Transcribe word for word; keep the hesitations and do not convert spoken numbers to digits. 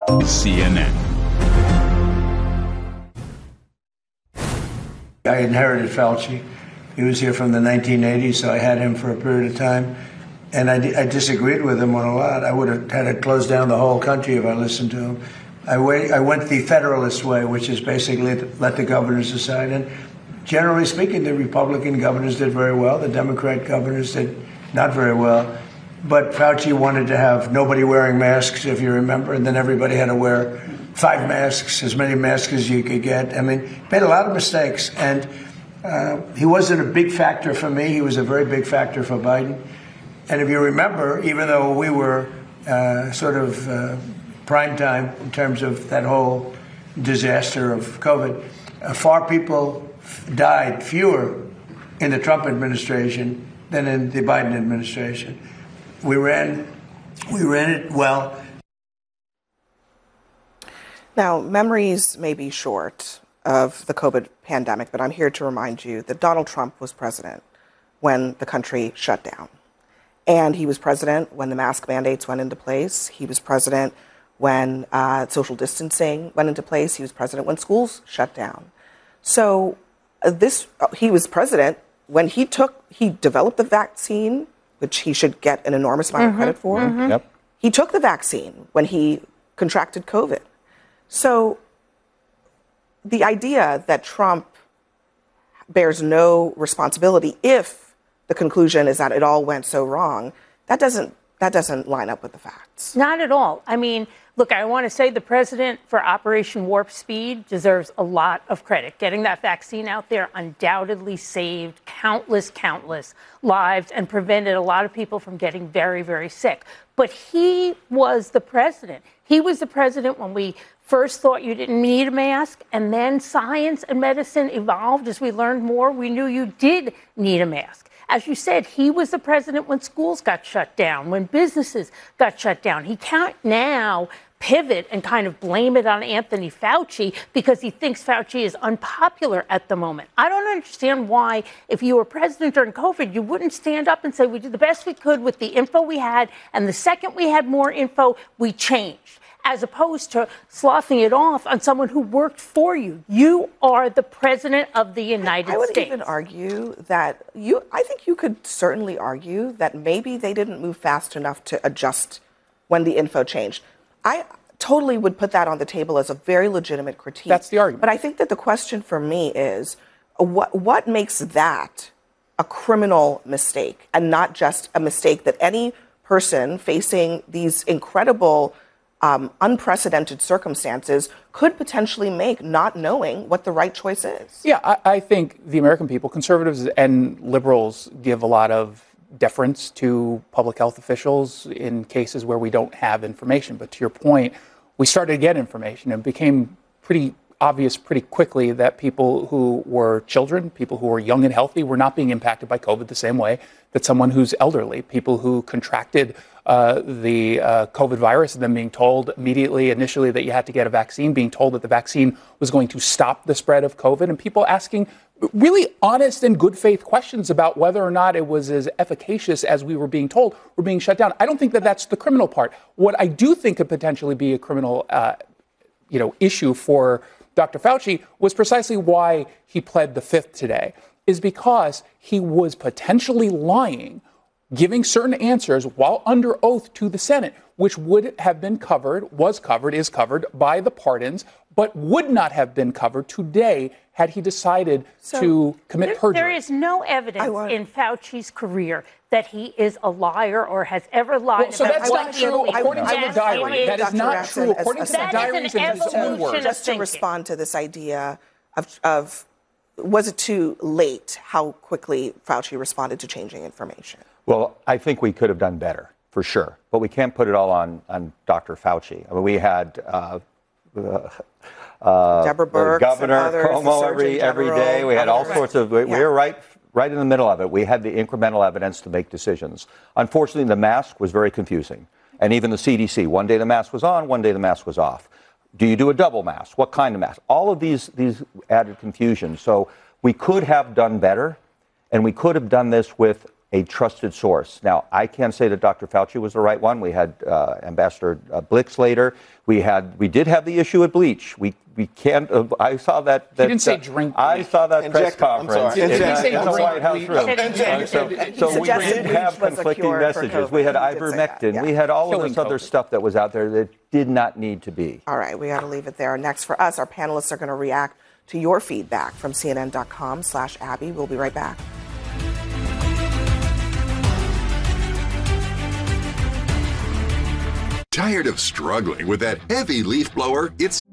C N N. I inherited Fauci. He was here from the nineteen eighties, so I had him for a period of time. And I, I disagreed with him on a lot. I would have had to close down the whole country if I listened to him. I, wait, I went the Federalist way, which is basically let the governors decide. And generally speaking, the Republican governors did very well. The Democrat governors did not very well. But Fauci wanted to have nobody wearing masks, if you remember, and then everybody had to wear five masks, as many masks as you could get. I mean, he made a lot of mistakes. And uh, he wasn't a big factor for me. He was a very big factor for Biden. And if you remember, even though we were uh, sort of uh, prime time in terms of that whole disaster of COVID, uh, far people died, fewer in the Trump administration than in the Biden administration. We ran, we ran it well. Now, memories may be short of the COVID pandemic, but I'm here to remind you that Donald Trump was president when the country shut down. And he was president when the mask mandates went into place. He was president when uh, social distancing went into place. He was president when schools shut down. So uh, this, uh, he was president when he took, he developed the vaccine, which he should get an enormous amount mm-hmm. of credit for. Mm-hmm. Yep. He took the vaccine when he contracted COVID. So the idea that Trump bears no responsibility if the conclusion is that it all went so wrong, that doesn't that doesn't line up with the facts. Not at all. I mean, look, I want to say the president for Operation Warp Speed deserves a lot of credit. Getting that vaccine out there undoubtedly saved countless, countless lives and prevented a lot of people from getting very, very sick. But he was the president. He was the president when we first thought you didn't need a mask, and then science and medicine evolved as we learned more. We knew you did need a mask. As you said, he was the president when schools got shut down, when businesses got shut down. He can't now pivot and kind of blame it on Anthony Fauci because he thinks Fauci is unpopular at the moment. I don't understand why, if you were president during COVID, you wouldn't stand up and say, we did the best we could with the info we had, and the second we had more info, we changed, as opposed to sloughing it off on someone who worked for you. You are the president of the United States. I would States. even argue that you, I think you could certainly argue that maybe they didn't move fast enough to adjust when the info changed. I totally would put that on the table as a very legitimate critique. That's the argument. But I think that the question for me is, what, what makes that a criminal mistake and not just a mistake that any person facing these incredible Um, unprecedented circumstances could potentially make, not knowing what the right choice is? Yeah, I, I think the American people, conservatives and liberals, give a lot of deference to public health officials in cases where we don't have information. But to your point, we started to get information and it became pretty obvious pretty quickly that people who were children, people who were young and healthy, were not being impacted by COVID the same way that someone who's elderly. People who contracted uh, the uh, COVID virus and then being told immediately, initially, that you had to get a vaccine, being told that the vaccine was going to stop the spread of COVID, and people asking really honest and good faith questions about whether or not it was as efficacious as we were being told, were being shut down. I don't think that that's the criminal part. What I do think could potentially be a criminal uh, you know, issue for Doctor Fauci was precisely why he pled the fifth today, is because he was potentially lying, giving certain answers while under oath to the Senate, which would have been covered, was covered, is covered by the pardons, but would not have been covered today had he decided so to commit there, perjury. There is no evidence in Fauci's career that he is a liar or has ever lied well, so about that's what not true according to the diary. That is not true according to the diaries in his own words. Just to respond to this idea of, of, was it too late how quickly Fauci responded to changing information? Well, I think we could have done better, for sure. But we can't put it all on, on Doctor Fauci. I mean, we had uh, uh, uh, Deborah Birx, Governor others, Cuomo every every day. We had all others. sorts of. We, Yeah. we were right, right in the middle of it. We had the incremental evidence to make decisions. Unfortunately, the mask was very confusing, and even the C D C. One day the mask was on, one day the mask was off. Do you do a double mask? What kind of mask? All of these these added confusion. So we could have done better, and we could have done this with a trusted source. Now, I can't say that Doctor Fauci was the right one. We had uh, Ambassador uh, Blix later. We had, we did have the issue at Bleach. We we can't. Uh, I saw that. that He didn't say that- drink I bleach. saw that press Inject- I'm conference sorry. in, He didn't in say the drink White House bleach. room. Inject- So, so we suggested did bleach have was a conflicting cure for messages. COVID. We had He did say that, ivermectin. yeah. We had all Killing of this other COVID. stuff that was out there that did not need to be. All right, we got to leave it there. Next for us, our panelists are going to react to your feedback from cnn.com slash Abby. We'll be right back. Tired of struggling with that heavy leaf blower? It's